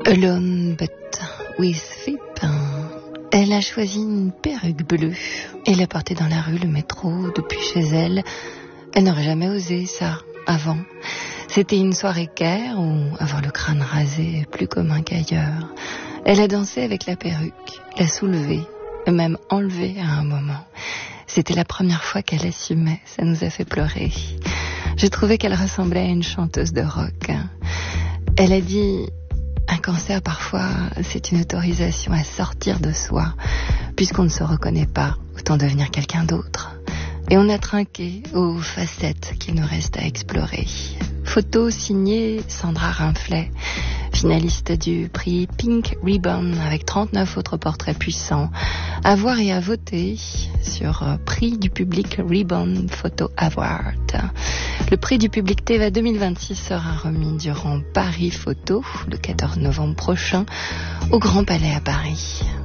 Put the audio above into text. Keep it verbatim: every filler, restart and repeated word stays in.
Alone but with Phip. Elle a choisi une perruque bleue et l'a portée dans la rue, le métro, depuis chez elle. Elle n'aurait jamais osé ça avant. C'était une soirée care où avoir le crâne rasé est plus commun qu'ailleurs. Elle a dansé avec la perruque, l'a soulevée, et même enlevée à un moment. C'était la première fois qu'elle assumait, ça nous a fait pleurer. J'ai trouvé qu'elle ressemblait à une chanteuse de rock. Elle a dit... Un cancer, parfois, c'est une autorisation à sortir de soi. Puisqu'on ne se reconnaît pas, autant devenir quelqu'un d'autre. Et on a trinqué aux facettes qu'il nous reste à explorer. Photo signée Sandra Rinflet, finaliste du prix Pink Ribbon avec trente-neuf autres portraits puissants. À voir et à voter sur prix du public Ribbon Photo Award. Le prix du public Teva deux mille vingt-six sera remis durant Paris Photo le quatorze novembre prochain au Grand Palais à Paris.